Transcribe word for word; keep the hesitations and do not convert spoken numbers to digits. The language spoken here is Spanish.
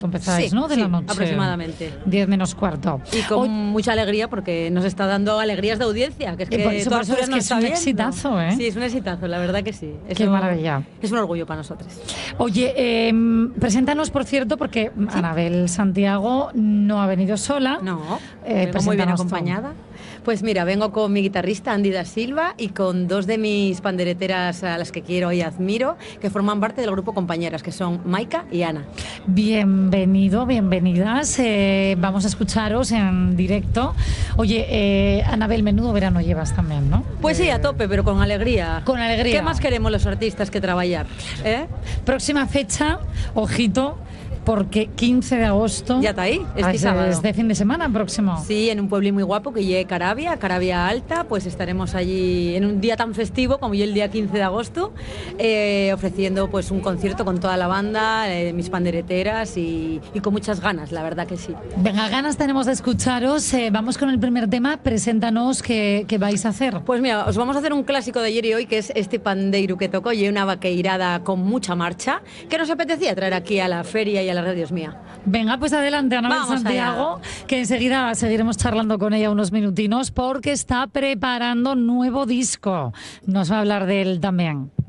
Empezáis, sí, ¿no? De sí, la noche. aproximadamente. Diez menos cuarto. Y con Hoy, mucha alegría porque nos está dando alegrías de audiencia, que es Y que por eso- toda por eso Asturias es que nos es un está exitazo, viendo. ¿eh? Sí, es un exitazo, la verdad que sí. Qué maravilla. Es un orgullo para nosotros. oye, eh, preséntanos, por cierto, porque Anabel Santiago no ha venido sola. No, Eh, vengo muy bien preséntanos tú. acompañada. Pues mira, vengo con mi guitarrista Andy da Silva y con dos de mis pandereteras a las que quiero y admiro, que forman parte del grupo Compañeras, que son Maika y Ana. Bienvenido, bienvenidas. Eh, vamos a escucharos en directo. Oye, eh, Anabel, menudo verano llevas también, ¿no? Pues sí, Eh, a tope, pero con alegría. Con alegría. ¿Qué más queremos los artistas que trabajar? ¿Eh? Próxima fecha, ojito, porque quince de agosto. Ya está ahí, este Ah, es, sábado. es de fin de semana próximo. Sí, en un pueblo muy guapo que llegue Carabia, Carabia Alta, pues estaremos allí en un día tan festivo como yo el día quince de agosto, eh, ofreciendo pues un concierto con toda la banda, eh, mis pandereteras y, y con muchas ganas, la verdad que sí. Venga, ganas tenemos de escucharos. Eh, vamos con el primer tema. Preséntanos qué, qué vais a hacer. Pues mira, os vamos a hacer un clásico de ayer y hoy, que es este pandeiro que tocó y una vaqueirada con mucha marcha, que nos apetecía traer aquí a la feria y a la radios mía. Venga, pues adelante, Anabel Vamos Santiago, allá. que enseguida seguiremos charlando con ella unos minutinos porque está preparando nuevo disco. Nos va a hablar de él también.